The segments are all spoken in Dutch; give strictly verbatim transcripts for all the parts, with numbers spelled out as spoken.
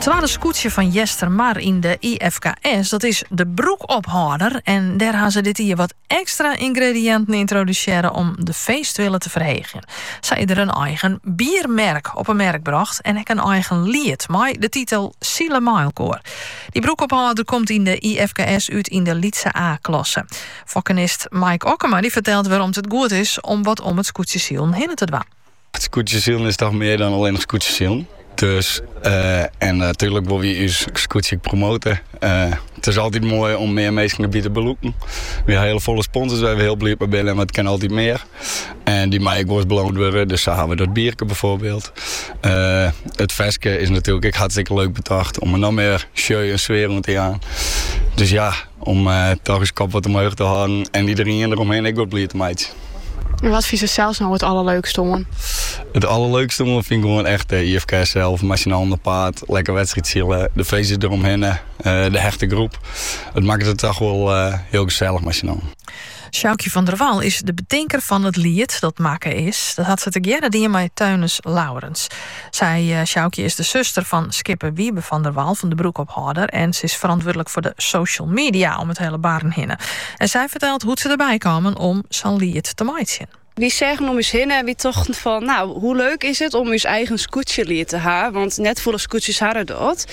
tweede scootje van Jester Mar in de I F K S, dat is de broekophouder. En daar gaan ze dit hier wat extra ingrediënten introduceren om de feestwillen te verhegen. Zij er een eigen biermerk op een merk bracht en ik een eigen lied, maar de titel Siele Mailkoor. Die broekophouder komt in de I F K S uit in de Lietse A-klasse. Vakkenist Mike Okkema die vertelt waarom het goed is om wat om het scootjesielen heen te doen. Het scootjesielen is toch meer dan alleen nog scootjesielen. Dus, uh, en natuurlijk wil je je scootje promoten. Uh, het is altijd mooi om meer mensen te beloeken. We hebben hele volle sponsors, we hebben heel blij met binnen, maar het kan altijd meer. En die mag ik wel eens beloond worden, dus zo hebben we dat bierke bijvoorbeeld. Uh, het festje is natuurlijk ook hartstikke leuk bedacht om er nog meer show en sfeer rond te gaan. Dus ja, om uh, toch eens kop wat omhoog te houden en iedereen eromheen ik wat blij te maken. En wat vind je zelfs nou het allerleukste om? Het allerleukste om vind ik gewoon echt de I F K S zelf, machinaal de paard, lekker wedstrijd, de feestjes eromheen, uh, de hechte groep. Het maakt het toch wel uh, heel gezellig machinaal. Sjoukje van der Wal is de bedenker van het lied dat maken is. Dat had ze together die met Teunis Laurens. Zij, uh, Sjoukje, is de zuster van Skipper Wiebe van der Wal van de broekophouder en ze is verantwoordelijk voor de social media om het hele baren heen. En zij vertelt hoe ze erbij komen om zo'n lied te maken. Wie zeggen om eens heen en wie toch van, nou, hoe leuk is het om uw eigen scootje te hebben? Want net volle scootjes hadden dat.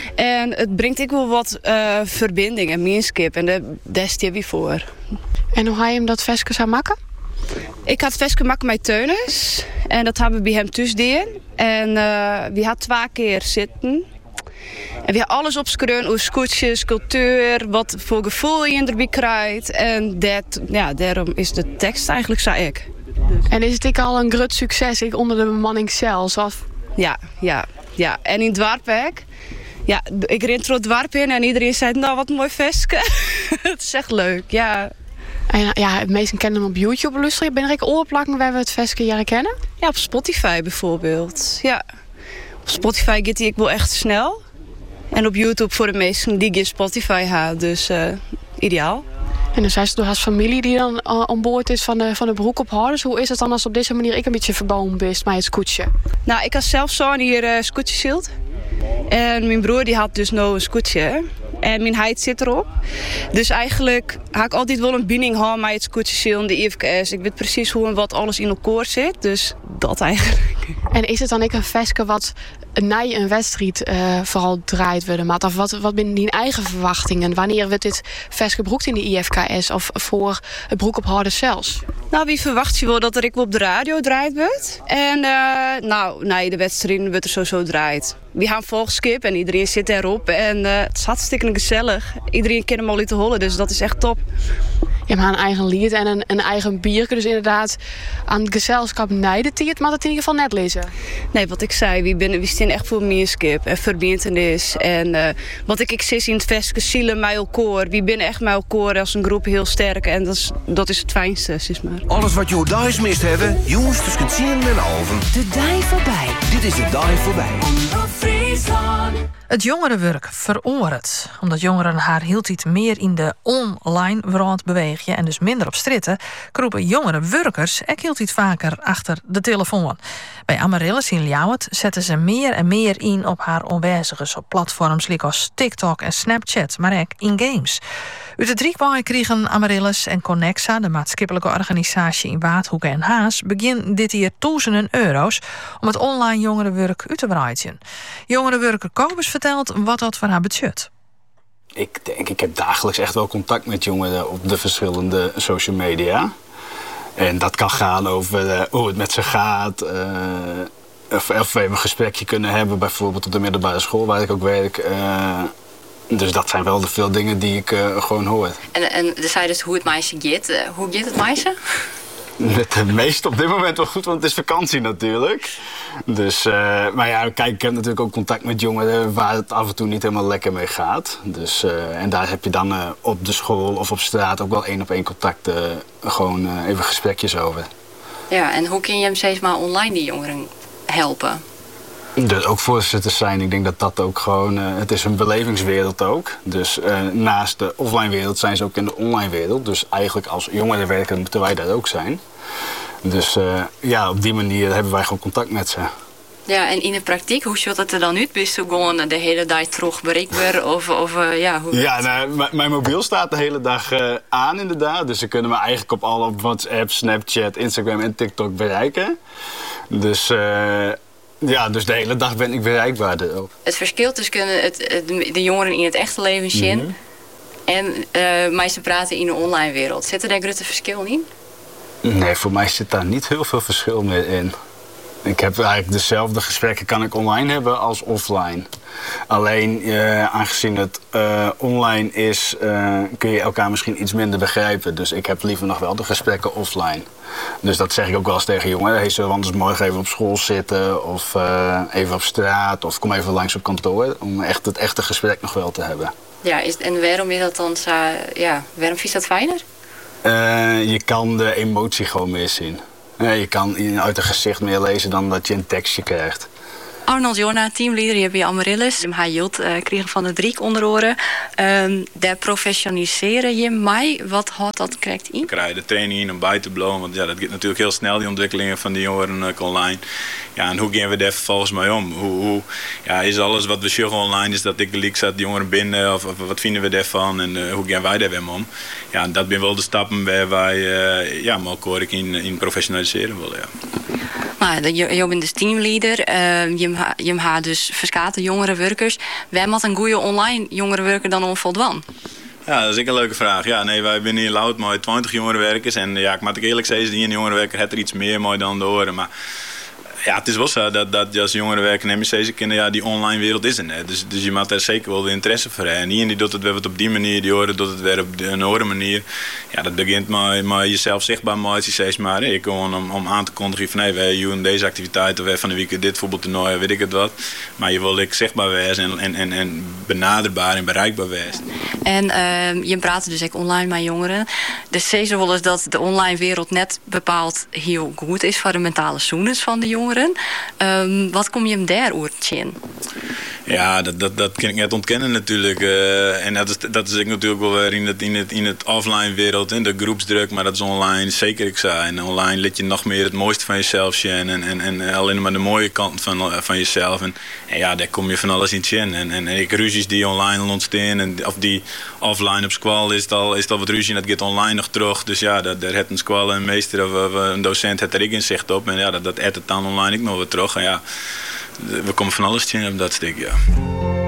En het brengt ik wel wat uh, verbinding en meenskip en daar is het weer voor. En hoe ga je hem dat vestje zou maken? Ik had het vestje maken met Teunis. En dat hebben we bij hem thuis gedaan. En uh, we hadden twee keer zitten. En we hebben alles opgeschreven over scootjes, cultuur, wat voor gevoel je erbij krijgt. En dat, ja, daarom is de tekst eigenlijk, zei ik. En is het ik al een groot succes ik, onder de bemanning zelfs? Of? Ja, ja, ja. En in het Dwarpek, ja, ik reed door het Dwarp in en iedereen zei, nou wat een mooi vestje. Het is echt leuk, ja. En ja, de meesten kennen hem op YouTube beluisteren. Ben ik oorplakken waar we het vestje jaren kennen? Ja, op Spotify bijvoorbeeld. Ja. Op Spotify gaat hij ik wel echt snel. En op YouTube voor de meesten die je Spotify haalt, dus uh, ideaal. En dan zei ze door haar familie die dan uh, aan boord is van de, van de broekophouders. Hoe is het dan als op deze manier ik een beetje verbonden ben met het scootje? Nou, ik had zelf zo'n hier uh, scootje zield. En mijn broer die had dus nou een scootje. En mijn heid zit erop. Dus eigenlijk ga ik altijd wel een binding houden met het scootje en de I F K S. Ik weet precies hoe en wat alles in elkaar zit. Dus dat eigenlijk. En is het dan ook een vestje wat na een wedstrijd uh, vooral draait worden? Maar of wat, wat zijn die eigen verwachtingen? Wanneer wordt dit vestje gebroekt in de I F K S of voor het broekophouden zelfs? Nou, wie verwacht je wel dat er ik wel op de radio draait wordt? En uh, nou, nee, de wedstrijd wordt er sowieso draait. We gaan volgskip en iedereen zit erop. En uh, het is hartstikke gezellig. Iedereen kent hem al te hollen, dus dat is echt top. Je hebt een eigen lied en een, een eigen bierke. Dus inderdaad, aan het gezelschap nijden die het, maar dat in ieder geval net lezen. Nee, wat ik zei, we, binnen, we staan echt voor meerskip en verbindenis. En uh, wat ik, ik zie in het vestje, zielen met elkaar. We binnen echt met elkaar als een groep heel sterk. En dat is, dat is het fijnste, zeg maar. Alles wat je thuis mist hebben, jongens tussen tien en halven. De Dai voorbij. Dit is de Dai voorbij. Het jongerenwerk veroorhet. Omdat jongeren haar hield iets meer in de online wereld bewegen en dus minder op stritten, kroepen jongere werkers ek hield iets vaker achter de telefoon. Bij Amaryllis in Ljouwert zetten ze meer en meer in op haar onwijzigers op platforms als TikTok en Snapchat, maar ook in games. Uit de driekwaaien kregen Amaryllis en Connexa, de maatschappelijke organisatie in Waardhoek en Haas, begin dit jaar duizenden euro's om het online jongerenwerk uit te breiden. Jongerenwerker Kobus vertelt wat dat voor haar budget. Ik denk, ik heb dagelijks echt wel contact met jongeren op de verschillende social media. En dat kan gaan over uh, hoe het met ze gaat. Uh, of, of we even een gesprekje kunnen hebben, bijvoorbeeld op de middelbare school waar ik ook werk. Uh, dus dat zijn wel de veel dingen die ik uh, gewoon hoor. En, en de zei dus hoe het meisje gaat. Uh, hoe gaat het meisje? Met de meeste op dit moment wel goed, want het is vakantie natuurlijk. Dus, uh, maar ja, kijk, ik heb natuurlijk ook contact met jongeren waar het af en toe niet helemaal lekker mee gaat. Dus, uh, en daar heb je dan uh, op de school of op straat ook wel één op één contact, uh, gewoon uh, even gesprekjes over. Ja, en hoe kun je hem steeds maar online die jongeren helpen? Dus ook voorzitters zijn, ik denk dat dat ook gewoon, uh, het is een belevingswereld ook. Dus uh, naast de offline wereld zijn ze ook in de online wereld. Dus eigenlijk als jongerenwerker moeten wij daar ook zijn. Dus uh, ja, op die manier hebben wij gewoon contact met ze. Ja, en in de praktijk, hoe ziet het er dan uit? Bist je gewoon de hele dag terug bereikbaar? Of, of uh, ja, hoe ja nou, mijn mobiel staat de hele dag uh, aan inderdaad. Dus ze kunnen me eigenlijk op alle op WhatsApp, Snapchat, Instagram en TikTok bereiken. Dus, uh, ja, dus de hele dag ben ik bereikbaar erop. Het verschil tussen het, het, de jongeren in het echte leven zien mm-hmm. en uh, mij ze praten in de online wereld. Zit er daar grote verschil in? Nee, voor mij zit daar niet heel veel verschil meer in. Ik heb eigenlijk dezelfde gesprekken kan ik online hebben als offline. Alleen uh, aangezien het uh, online is, uh, kun je elkaar misschien iets minder begrijpen. Dus ik heb liever nog wel de gesprekken offline. Dus dat zeg ik ook wel eens tegen jongeren. Hey, zullen we anders morgen even op school zitten of uh, even op straat of kom even langs op kantoor. Om echt het echte gesprek nog wel te hebben. Ja, is, en waarom is dat dan zo, ja, waarom is dat fijner? Uh, je kan de emotie gewoon meer zien. Ja, je kan uit een gezicht meer lezen dan dat je een tekstje krijgt. Arnold Jona, teamleader hier bij Amaryllis. Hij hield uh, kreeg van de drie onder oren. Um, daar professionaliseren je mij. Wat houdt dat correct in? Krijg je de training in om bij te blowen. Want ja, dat gaat natuurlijk heel snel, die ontwikkelingen van die jongeren uh, online. Ja, en hoe gaan we daar vervolgens mee om? Hoe, hoe, ja, is alles wat we zeggen online, is dat ik leak zat de jongeren binnen? Of, of wat vinden we daarvan? En uh, hoe gaan wij daar weer om? Ja, dat zijn wel de stappen waar wij uh, ja, maar in, in professionaliseren willen. Ja. Nou, je, je bent dus teamleader. Uh, je, je hebt dus verschillende jongerenwerkers. Wij moeten een goede online jongerenwerker dan onvoldoen? Ja, dat is ook een leuke vraag. Ja, nee, wij zijn hier loud met twintig jongerenwerkers. En ja, ik moet ik eerlijk zeggen, die ene jongerenwerker heeft er iets meer mooi dan de horen. Maar ja, het is wel zo dat, dat je als jongerenwerker en M C C's kennen, ja, die online wereld is er net. Dus, dus je moet daar zeker wel de interesse voor hebben. En die, die doet het weer wat op die manier, die horen doet het weer op een andere manier. Ja, dat begint maar, maar jezelf zichtbaar maken, steeds maar. Ik gewoon om, om aan te kondigen van nee, wij doen deze activiteit of wij van de week dit voetbaltoernooi, weet ik het wat. Maar je wil ik zichtbaar wezen en, en, en, en benaderbaar en bereikbaar wezen. En uh, je praat dus ook online met jongeren. Dus zie je wel eens dat de online wereld net bepaald heel goed is voor de mentale zones van de jongeren. Um, wat kom je hem daar oortje in? Ja, dat, dat, dat kan ik net ontkennen natuurlijk. Uh, en dat is, dat is ik natuurlijk wel weer in het, in het, in het offline wereld, in de groepsdruk, maar dat is online zeker ik zei. En online liet je nog meer het mooiste van jezelf zien en, en, en alleen maar de mooie kant van, van jezelf. En, en ja, daar kom je van alles in in. En, en, en ik ruzies die online ontstaan, en, of die offline op school is het al, is het al wat ruzie en dat gaat online nog terug. Dus ja, dat, daar heeft een school, een meester of, of een docent heeft er ik in zicht op. En ja, dat, dat eet het dan online ook nog weer terug. En ja, we komen van alles in op dat stuk, ja.